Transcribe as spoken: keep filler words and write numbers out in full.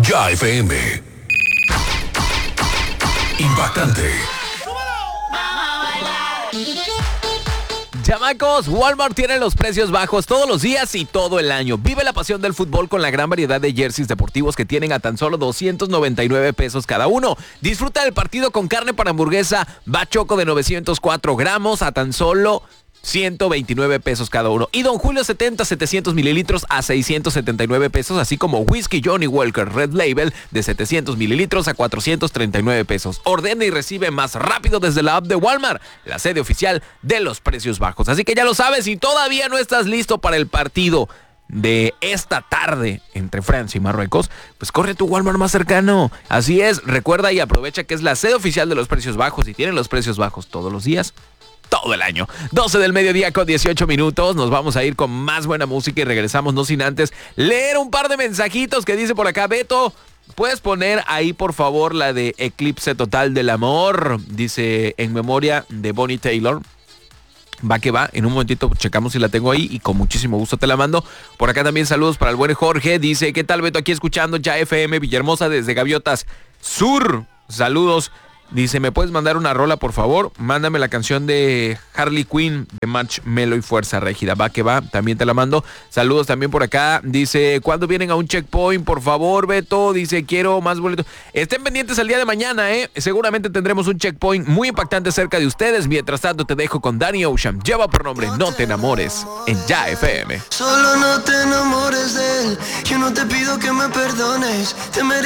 Ya F M. Impactante. Chamacos, Walmart tiene los precios bajos todos los días y todo el año. Vive la pasión del fútbol con la gran variedad de jerseys deportivos que tienen a tan solo doscientos noventa y nueve pesos cada uno. Disfruta del partido con carne para hamburguesa Bachoco de novecientos cuatro gramos a tan solo ciento veintinueve pesos cada uno. Y Don Julio setenta, setecientos mililitros a seiscientos setenta y nueve pesos, así como Whisky Johnny Walker Red Label de setecientos mililitros a cuatrocientos treinta y nueve pesos. Ordena y recibe más rápido desde la app de Walmart, la sede oficial de los precios bajos. Así que ya lo sabes, si todavía no estás listo para el partido de esta tarde entre Francia y Marruecos, pues corre a tu Walmart más cercano. Así es, recuerda y aprovecha que es la sede oficial de los precios bajos y tienen los precios bajos todos los días, todo el año. doce del mediodía con dieciocho minutos. Nos vamos a ir con más buena música y regresamos no sin antes leer un par de mensajitos que dice por acá Beto. ¿Puedes poner ahí por favor la de Eclipse Total del Amor? Dice en memoria de Bonnie Taylor. Va que va, en un momentito checamos si la tengo ahí y con muchísimo gusto te la mando. Por acá también saludos para el buen Jorge. Dice, ¿qué tal Beto? Aquí escuchando Ya F M Villahermosa desde Gaviotas Sur. Saludos. Dice, ¿me puedes mandar una rola, por favor? Mándame la canción de Harley Quinn de Marshmello y Fuerza Régida. Va que va, también te la mando. Saludos también por acá. Dice, ¿cuándo vienen a un checkpoint? Por favor, Beto. Dice, quiero más boletos. Estén pendientes al día de mañana, ¿eh? Seguramente tendremos un checkpoint muy impactante cerca de ustedes. Mientras tanto, te dejo con Danny Ocean. Lleva por nombre No Te Enamores en Ya F M. Solo no te enamores de él. Yo no te pido que me perdones. Te mereces